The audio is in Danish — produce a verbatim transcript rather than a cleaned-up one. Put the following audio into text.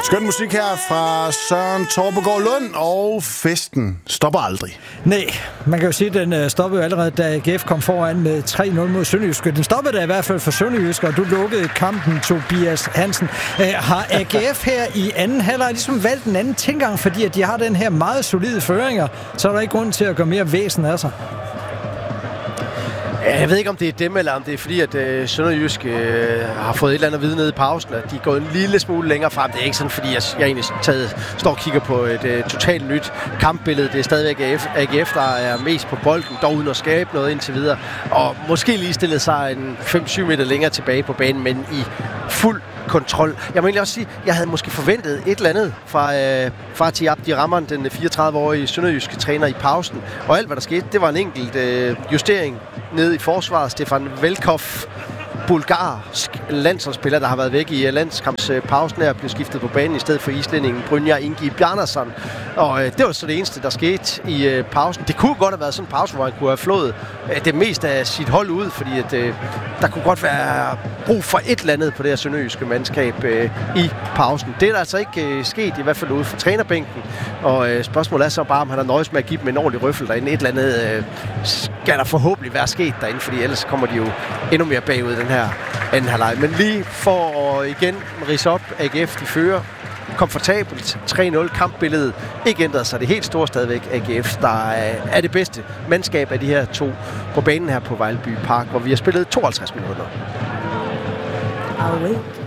Skøn musik her fra Søren Torpegaard Lund, og festen stopper aldrig. Nej, man kan jo sige, at den stoppede allerede, da A G F kom foran med tre nul mod Sønderjyske. Den stoppede da i hvert fald for Sønderjyske, og du lukkede kampen, Tobias Hansen. Har A G F her i anden halvleg ligesom valgt en anden tilgang, fordi at de har den her meget solide føringer, så er der ikke grund til at gøre mere væsen af sig? Jeg ved ikke, om det er dem, eller om det er fordi, at øh, Sønderjysk øh, har fået et eller andet at vide nede i pausen, at de er gået en lille smule længere frem. Det er ikke sådan, fordi jeg, jeg egentlig taget, står og kigger på et øh, totalt nyt kampbillede. Det er stadigvæk A G F, A G F, der er mest på bolden, dog uden at skabe noget indtil videre. Og måske lige stillet sig en fem syv meter længere tilbage på banen, men i fuld kontrol. Jeg må egentlig også sige, at jeg havde måske forventet et eller andet fra øh, Fatih Abdi Rahman, den fireogtredive-årige sønderjyske træner i pausen. Og alt, hvad der skete, det var en enkelt øh, justering nede i forsvaret. Stefan Velkov, bulgarsk landsholdsspiller, der har været væk i landskampspausen her, blev skiftet på banen i stedet for islændingen Brynjar Ingi Bjarnason. Og øh, det var så det eneste, der skete i øh, pausen. Det kunne godt have været sådan en pause, hvor han kunne have flået øh, det meste af sit hold ud, fordi at, øh, der kunne godt være brug for et eller andet på det her sønderjyske mandskab øh, i pausen. Det er der altså ikke øh, sket, i hvert fald ude for trænerbænken. Og øh, spørgsmålet er så bare, om han har nøjes med at give dem en ordentlig røffel derinde. Et eller andet øh, skal der forhåbentlig være sket derinde, fordi ellers kommer de jo endnu mere bagud den her anden halvleg. Men lige for at igen ridse op, A G F de fører komfortabelt tre nul. Kampbilledet ikke ændret sig. Det helt store stadigvæk A G F, der er det bedste mandskab af de her to på banen her på Vejleby Park, hvor vi har spillet tooghalvtreds minutter.